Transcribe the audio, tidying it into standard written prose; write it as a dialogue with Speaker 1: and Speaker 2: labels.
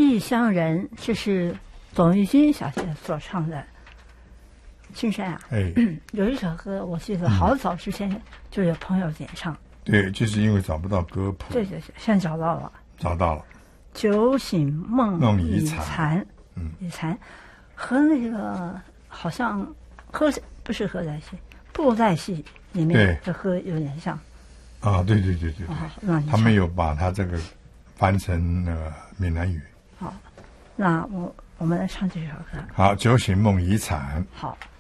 Speaker 1: 异乡人，这是董玉君小姐所唱的。青山啊，有一首歌，我记得好早之前就有朋友点唱。
Speaker 2: 对，就是因为找不到歌谱。
Speaker 1: 对，现在找到了。
Speaker 2: 找到了。
Speaker 1: 酒醒梦已残，已残，和那个好像不是歌仔戏，布袋戏里面的歌有点像。
Speaker 2: 啊，对，他们有把它这个翻成闽南语。
Speaker 1: 好，那我们来唱这首歌。
Speaker 2: 好，酒醒梦已残。
Speaker 1: 好。